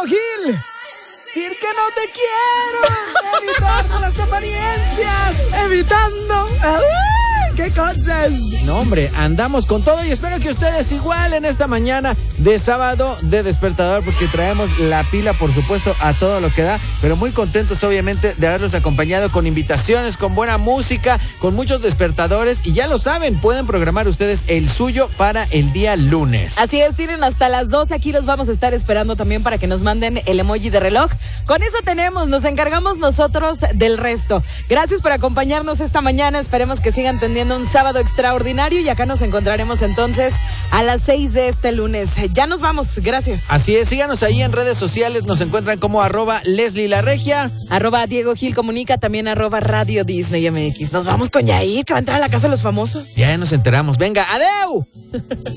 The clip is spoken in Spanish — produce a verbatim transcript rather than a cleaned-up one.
Gil. Decir que no te quiero, evitar las apariencias, evitando. ¡Qué cosas! No, hombre, andamos con todo y espero que ustedes igual en esta mañana de sábado de despertador, porque traemos la pila, por supuesto, a todo lo que da, pero muy contentos, obviamente, de haberlos acompañado con invitaciones, con buena música, con muchos despertadores, y ya lo saben, pueden programar ustedes el suyo para el día lunes. Así es, tienen hasta las doce, aquí los vamos a estar esperando también para que nos manden el emoji de reloj. Con eso tenemos, nos encargamos nosotros del resto. Gracias por acompañarnos esta mañana, esperemos que sigan teniendo un sábado extraordinario y acá nos encontraremos entonces a las seis de este lunes. Ya nos vamos, gracias. Así es, síganos ahí en redes sociales, nos encuentran como arroba Leslie La Regia, arroba Diego Gil Comunica, también arroba Radio Disney M X. Nos vamos con Yair, que va a entrar a la casa de los famosos. Ya nos enteramos, venga, ¡adeu!